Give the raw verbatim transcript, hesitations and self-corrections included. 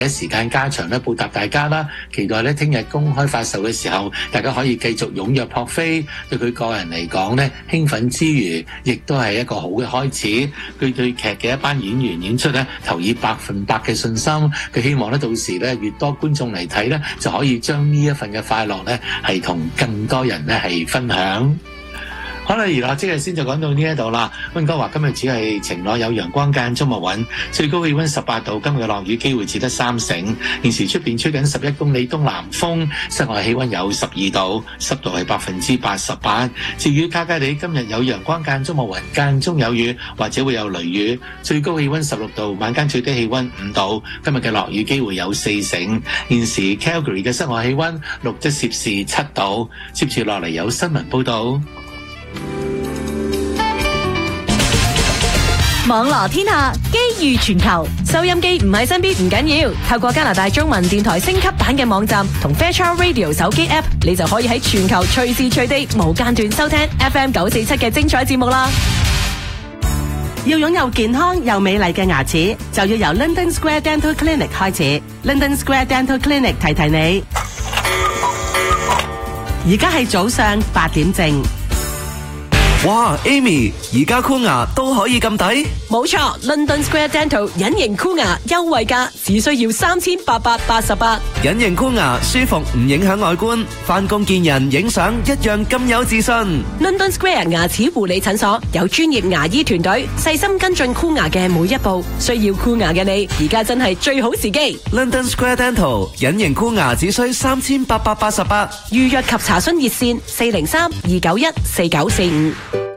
一時間加長咧，報答大家啦。期待咧聽日公開發售嘅時候，大家可以繼續踴躍撲飛。對佢個人嚟講咧，興奮之餘，亦都係一個好嘅開始。佢對劇嘅一班演員演出咧，投以百分百嘅信心。佢希望咧到時咧越多觀眾嚟睇咧，就可以將呢一份嘅快樂咧係同更多人咧係分享。好啦，娛樂即日先就講到呢一度啦。溫哥華今日只係晴朗有陽光間中密雲，最高氣溫十八度。今日嘅落雨機會只得三成。現時出邊吹緊十一公里東南風，室外氣溫有十二度，濕度係百分之八十八。至於卡卡地今日有陽光間中密雲，間中有雨或者會有雷雨，最高氣溫十六度，晚間最低氣溫五度。今日嘅落雨機會有四成。現時 Calgary 嘅室外氣溫錄得攝氏七度。接住落嚟有新聞報道。 網羅天下，機遇全球。收音機唔喺身邊唔緊要，透過加拿大中文電台升級版嘅網站同 Fairchild Radio 手機 App， 你就可以喺全球隨時隨地無間斷收聽 F M 九四七嘅精彩節目啦。 要擁有健康又美麗嘅牙齒，就要由 London Square Dental Clinic 開始。London Square Dental Clinic 提提你，而家係早上八點正。 哇 ，Amy， 而家箍牙都可以咁抵？ 冇錯 ，London Square Dental 隱形箍牙優惠價只需要三千八百八十八。 隱形箍牙舒服唔影響外觀，返工見人影相一樣咁有自信。 London Square 牙齒護理診所有專業牙醫團隊，細心跟進箍牙嘅每一步。需要箍牙嘅你，而家真係最好時機。 London Square Dental 隱形箍牙只需三千八百八十八。 預約及查詢熱線四零三二九一四九四五。